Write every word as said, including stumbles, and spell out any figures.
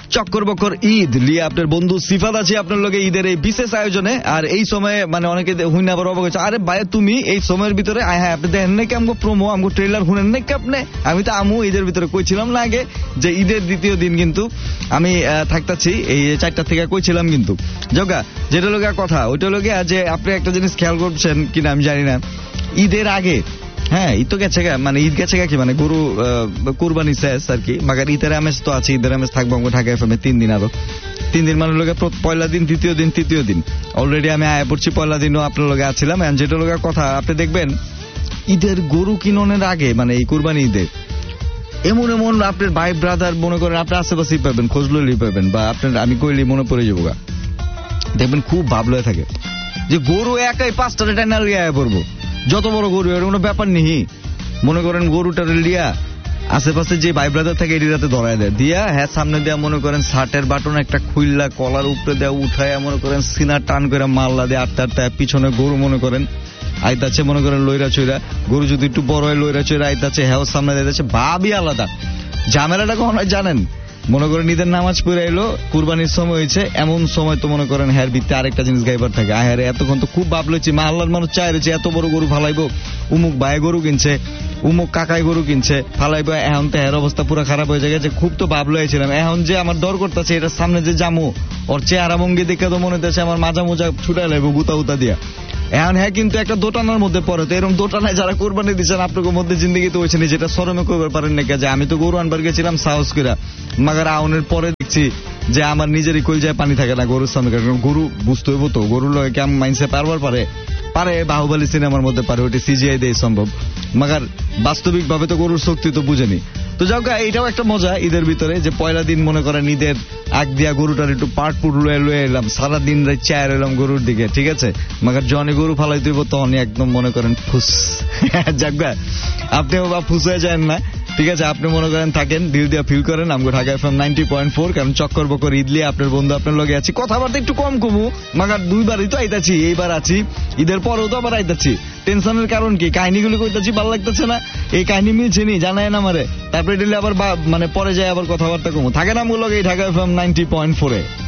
চক্কর বক্কর ঈদ লিয়ে আপনার বন্ধু সিফাত আছে আপনার লগে ঈদের এই বিশেষ আয়োজনে। আর এই সময়ে মানে অনেকে হুইনা আবার অবাক হচ্ছে, আরে ভাই তুমি এই সময়ের ভিতরে আয় হ্যাঁ আপনি দেখেন নাকি আমগো প্রোমো আমগো ট্রেলার শুনেন নাকি আপনি? আমি তো আমু ঈদের ভিতরে কইছিলাম না আগে যে ঈদের দ্বিতীয় দিন কিন্তু আমি থাকতাছি এই চারটা থেকে কইছিলাম কিন্তু জগা যেটা লোক কথা ওইটা লোকে যে আপনি একটা জিনিস খেয়াল করছেন কিনা আমি জানি না, ঈদের আগে হ্যাঁ ঈদ তো গেছে গা মানে ঈদ গেছে গা কি মানে গরু কুরবানি শেষ আর কি, মাগার ঈদের আমেজ তো আছে, ঈদের আমেজ থাকবো আমাকে ঢাকা এফএমে তিন দিন আরো তিন দিন মানে লোকে পয়লা দিন দ্বিতীয় দিন তৃতীয় দিন অলরেডি আমি আয়া পড়ছি, পয়লা দিনও আপনার লোকে আছিলাম। যেটা লোকের কথা আপনি দেখবেন ঈদের গরু কিননের আগে মানে এই কুরবানি ঈদে এমন এমন আপনার ভাই ব্রাদার মনে করেন আপনার আশেপাশেই পাবেন, খোঁজ লইলেই পাবেন বা আপনার আমি কইলে মনে পড়ে যাবো গা, দেখবেন খুব ভাব লয়ে থাকে যে গরু একাই পাঁচটা টাইনার লিয়ে আয়া পড়বো, যত বড় গরু এর কোনো ব্যাপার নেই, মনে করেন গরুটার লিয়া আশেপাশে যে ভাই ব্রাদার থাকে এটি রাতে ধরায় দেয় দিয়া হ্যাঁ সামনে দেয়া মনে করেন শার্টের বাটন একটা খুইল্লা কলার উপরে দেয়া উঠায় মনে করেন সিনা টান করে মাল্লা দিয়ে আটটা আটটা পিছনে গরু মনে করেন আইতাছে মনে করেন লইরা চইরা, গরু যদি একটু বড় হয় লইরা চইরা আইতাছে হ্যাঁ সামনে দিতেছে, ভাবই আলাদা। ঝামেলাটা কখন হয় জানেন, মনে করেন ঈদের নামাজ পড়ে এলো কুরবানির সময় হয়েছে এমন সময় তো মনে করেন হ্যার ভিত্তি আরেকটা জিনিস গাইবার থাকে, আহারে এতক্ষণ তো খুব ভাবলেছি মা আল্লাহর মানুষ চাই রয়েছে এত বড় গরু ফালাইবো, উমুক ভাই গরু কিনছে উমুক কাকাই গরু কিনছে ফালাইবো, এখন তো এর অবস্থা পুরো খারাপ হয়ে গেছে, খুব তো ভাব লয়েছিলাম। এখন যে আমার ডর করতেছে এটার সামনে যে জামু ওর চেহারা ভঙ্গি দেখে তো মনে হচ্ছে আমার মাজা মোজা ছুটাই লাগবো গুতা উতা দিয়া। এখন হ্যাঁ কিন্তু একটা দোটানার মধ্যে পড়ে, তো এরকম দোটানায় যারা কোরবানি দিচ্ছেন আপনার মধ্যে জিন্দগি তো হয়েছে যেটা শরমে করতে পারেন নাকি যে আমি তো গরু আনবার গেছিলাম সাহস করা, মাগার আউনের পরে দেখছি যে আমার নিজেরই কই যায় পানি থাকে না গরুর সামনে, কারণ গরু বুঝতে হইব তো গরুর লগে কেমন মাইন্ডসে পারবার পারে পারে বাহুবলী সিনেমার মধ্যে পারে ওটি সিজিআই দিয়ে সম্ভব, মাগার বাস্তবিক ভাবে তো গরুর শক্তি তো বুঝেনি। তো যাও এইটাও একটা মজা ঈদের ভিতরে যে পয়লা দিন মনে করেন ঈদের আগ দিয়া গরুটার একটু পাট পুট লয়ে লয়ে এলাম, সারাদিন চায় এলাম গরুর দিকে, ঠিক আছে, মাগার জনে গরু ফালাই দিব তখন একদম মনে করেন ফুস যাগা আপনিও বা ফুস হয়ে যায় না, ঠিক আছে, আপনি মনে করেন থাকেন দিল দিয়া ফিল করেন আমগো Dhaka FM ninety point four, কারণ চক্কর বকর ঈদলি আপনার বন্ধু আপনার লগে আছি, কথাবার্তা একটু কম কমু, মাগার দুইবারই তো আইতাছি, এইবার আছি ঈদের পরেও তো আবার আইতাছি, টেনশনের কারণ কি কাহিনীগুলি কইতাছি ভালো লাগতেছে না, এই কাহিনী মিলছে নি জানায় না আমারে, তারপরে দিলে আবার মানে পরে যায় আবার কথাবার্তা কমু, থাকেন আমগো লগে ঢাকা এফএম নাইনটি পয়েন্ট ফোরে।